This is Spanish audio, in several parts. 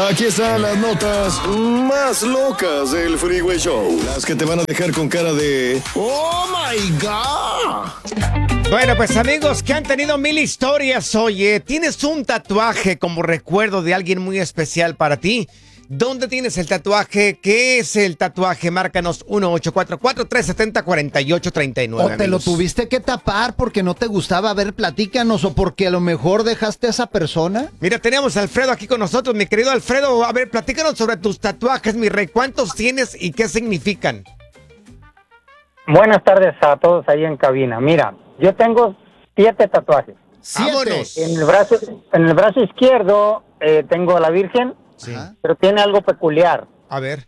Aquí están las notas más locas del Freeway Show. Las que te van a dejar con cara de ¡Oh, my God! Bueno, pues amigos que han tenido mil historias, oye, ¿tienes un tatuaje como recuerdo de alguien muy especial para ti? ¿Dónde tienes el tatuaje? ¿Qué es el tatuaje? Márcanos 1-844-370-4839. O te lo tuviste que tapar porque no te gustaba. A ver, platícanos. O porque a lo mejor dejaste a esa persona. Mira, tenemos a Alfredo aquí con nosotros, mi querido Alfredo. A ver, platícanos sobre tus tatuajes, mi rey. ¿Cuántos tienes y qué significan? Buenas tardes a todos ahí en cabina. Mira, yo tengo 7 tatuajes. ¡Vámonos! En el brazo izquierdo tengo a la Virgen, Sí. pero tiene algo peculiar. A ver.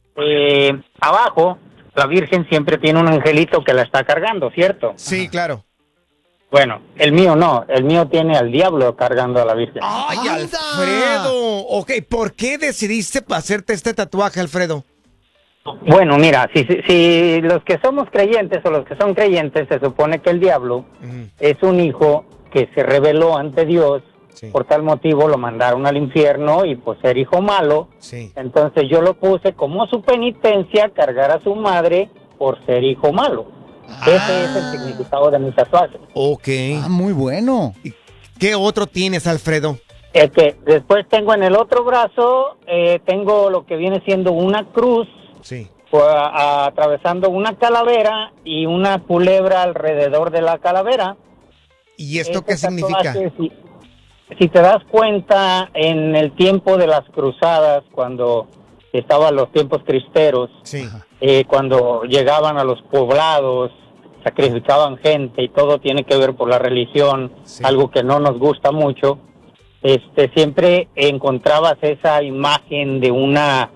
Abajo, la Virgen siempre tiene un angelito que la está cargando, ¿cierto? Sí, claro. Bueno, el mío no. El mío tiene al diablo cargando a la Virgen. ¡Ay, ¡Anda! Alfredo! Ok, ¿por qué decidiste hacerte este tatuaje, Alfredo? Bueno, mira, si los que somos creyentes o los que son creyentes, se supone que el diablo es un hijo que se rebeló ante Dios. Sí. Por tal motivo lo mandaron al infierno y pues ser hijo malo. Sí. Entonces yo lo puse como su penitencia, cargar a su madre por ser hijo malo. Ese es el significado de mi tatuaje. Ok. Muy bueno. ¿Y qué otro tienes, Alfredo? Después tengo en el otro brazo, tengo lo que viene siendo una cruz, Sí. atravesando una calavera y una culebra alrededor de la calavera. ¿Y esto Ese qué significa? tatuaje, si te das cuenta, en el tiempo de las cruzadas, cuando estaban los tiempos cristeros, Sí. cuando llegaban a los poblados, sacrificaban gente y todo tiene que ver por la religión, Sí. algo que no nos gusta mucho, siempre encontrabas esa imagen de una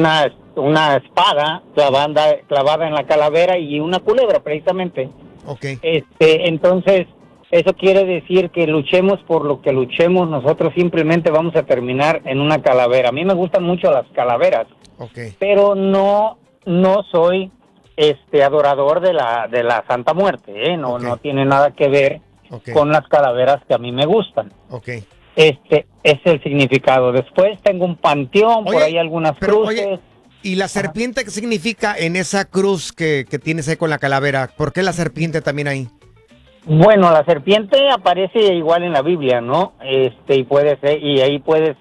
espada clavada en la calavera y una culebra precisamente. Ok. Entonces, eso quiere decir que luchemos por lo que luchemos, nosotros simplemente vamos a terminar en una calavera. A mí me gustan mucho las calaveras, Ok. pero no soy adorador de la Santa Muerte, no tiene nada que ver con las calaveras que a mí me gustan. Ok. Es el significado. Después tengo un panteón, por Oye, ahí algunas pero, cruces. oye, ¿y la serpiente qué significa en esa cruz que tienes ahí con la calavera? ¿Por qué la serpiente también ahí? Bueno, la serpiente aparece igual en la Biblia, ¿no? Y puede ser, y ahí puede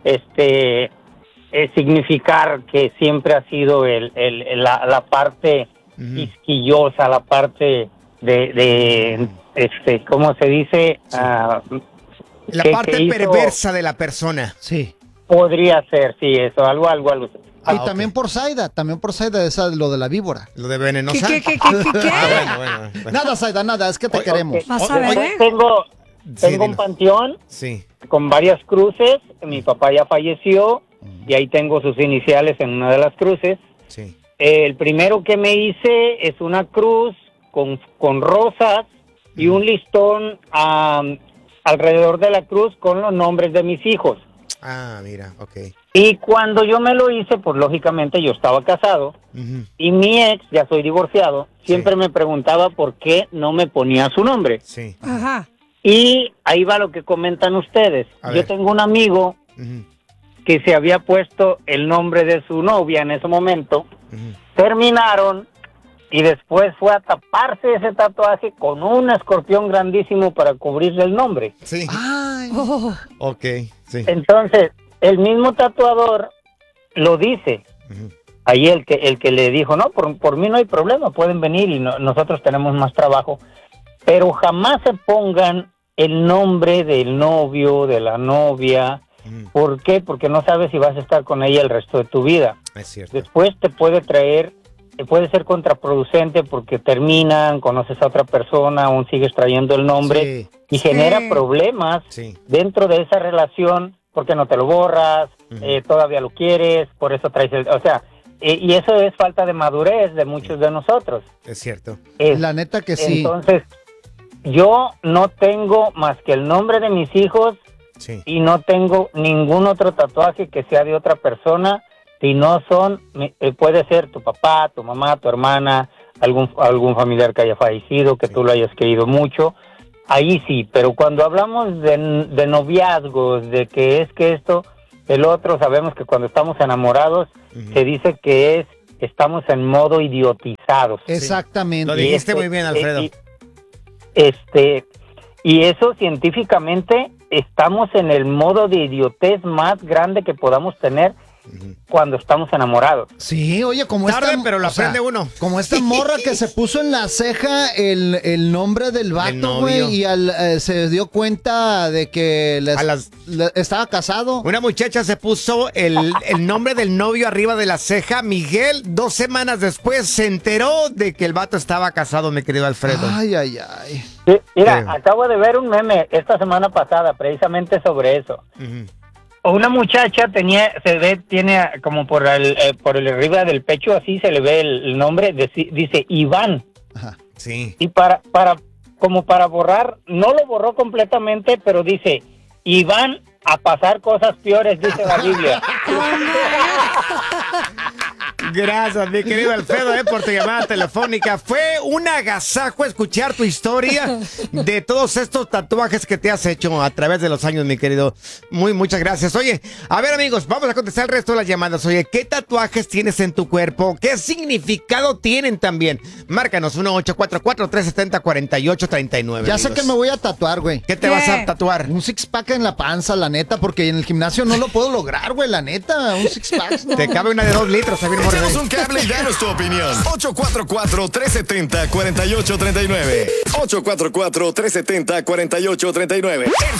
significar que siempre ha sido la parte quisquillosa, la parte ¿cómo se dice? La parte perversa de la persona. Sí. Podría ser, sí, eso, algo. Y también por Zaida, esa lo de la víbora. Lo de venenosa. ¿Qué? Bueno. Nada, Zaida, nada, es que te queremos. Vas a ver, ¿eh? Tengo Sí, un panteón Sí. con varias cruces. Mi papá ya falleció y ahí tengo sus iniciales en una de las cruces. Sí. El primero que me hice es una cruz con rosas y un listón alrededor de la cruz con los nombres de mis hijos. Ah, mira, ok. Y cuando yo me lo hice, pues lógicamente yo estaba casado y mi ex, ya soy divorciado, siempre me preguntaba por qué no me ponía su nombre. Sí. Ajá. Y ahí va lo que comentan ustedes. A Yo ver. tengo un amigo que se había puesto el nombre de su novia en ese momento, terminaron y después fue a taparse ese tatuaje con un escorpión grandísimo para cubrirle el nombre. Sí. Ay. Oh, Ok, sí. Entonces, el mismo tatuador lo dice. Ahí el que le dijo, no, por mí no hay problema, pueden venir y nosotros tenemos más trabajo. Pero jamás se pongan el nombre del novio, de la novia. ¿Por qué? Porque no sabes si vas a estar con ella el resto de tu vida. Es cierto. Después puede ser contraproducente porque terminan, conoces a otra persona, aún sigues trayendo el nombre y genera problemas dentro de esa relación porque no te lo borras, todavía lo quieres, por eso traes y eso es falta de madurez de muchos de nosotros. Es cierto. La neta que sí. Entonces, yo no tengo más que el nombre de mis hijos y no tengo ningún otro tatuaje que sea de otra persona. Si no son, puede ser tu papá, tu mamá, tu hermana, algún familiar que haya fallecido, que tú lo hayas querido mucho. Ahí sí, pero cuando hablamos de noviazgos, de que esto, el otro. Sabemos que cuando estamos enamorados se dice que estamos en modo idiotizados. Exactamente. Lo dijiste muy bien, Alfredo. Y eso científicamente estamos en el modo de idiotez más grande que podamos tener cuando estamos enamorados. Sí, oye, como tarde, pero lo aprende uno. Como esta morra que se puso en la ceja el nombre del vato, güey, y se dio cuenta de que estaba casado. Una muchacha se puso el nombre del novio arriba de la ceja. Miguel, 2 semanas después, se enteró de que el vato estaba casado, mi querido Alfredo. Ay. Sí, mira, acabo de ver un meme esta semana pasada precisamente sobre eso. Una muchacha tiene como por el arriba del pecho, así se le ve el nombre, dice Iván. Ajá. Sí. Y para borrar, no lo borró completamente, pero dice Iván a pasar cosas peores, dice la Biblia. Gracias, mi querido Alfredo, por tu llamada telefónica. Fue un agasajo escuchar tu historia de todos estos tatuajes que te has hecho a través de los años, mi querido. Muchas gracias. Oye, a ver, amigos, vamos a contestar el resto de las llamadas. Oye, ¿qué tatuajes tienes en tu cuerpo? ¿Qué significado tienen también? Márcanos 1-844-370-4839. Ya sé que me voy a tatuar, güey. ¿Qué te vas a tatuar? Un six-pack en la panza, la neta, porque en el gimnasio no lo puedo lograr, güey, la neta. Un six-pack, ¿no? Te cabe una de 2 litros, Javier Moreno. Échanos un cable y danos tu opinión. 844-370-4839. 844-370-4839. El